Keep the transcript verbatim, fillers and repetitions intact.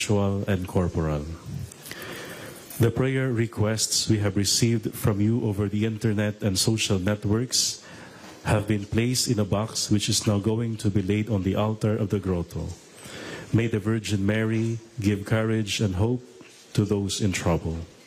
spiritual and corporal. The prayer requests we have received from you over the internet and social networks have been placed in a box which is now going to be laid on the altar of the grotto. May the Virgin Mary give courage and hope to those in trouble.